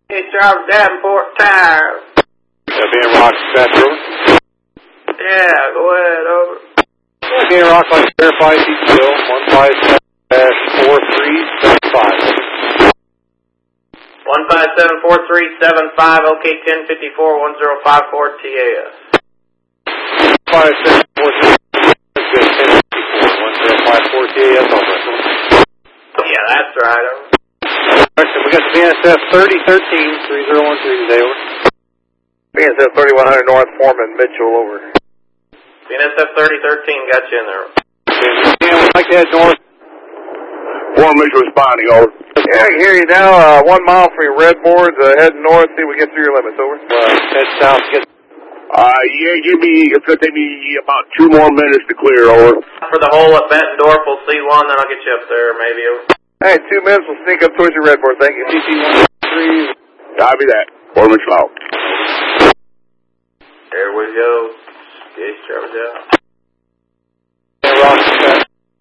It's Charles Davenport Tire. Being Rock, dispatch, over. Yeah, go ahead, over. Being Rock, like verify CTO 157-4375. 1574375, OK 1054 1054 TAS. 157-43, 1054 TAS, over. Yeah, that's right, over. We got the BNSF 3013-3013 today, over. BNSF 3100 North, Foreman Mitchell, over. BNSF 3013 got you in there. Okay, we'd like to head north. Foreman Mitchell responding, over. Yeah, I can hear you now. 1 mile from your red boards, heading north, see if we get through your limits, over. Head south, get... Yeah, it's going to take me about 2 more minutes to clear, over. For the hole at Bettendorf, we'll see one, then I'll get you up there, maybe, over. Hey, 2 minutes, we'll sneak up towards your red board, thank you. CT-113. Copy that. Foreman Mitchell out. There we go. Yes, Travis out. Rock, dispatch.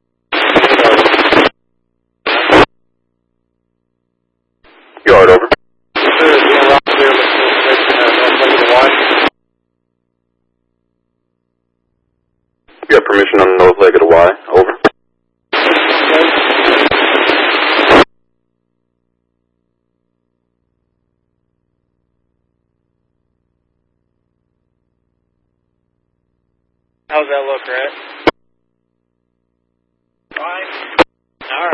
Yard, over. Sir, being Rock, clear, north leg of the Y. You have permission on the north leg of the Y, over. How's that look, Rat?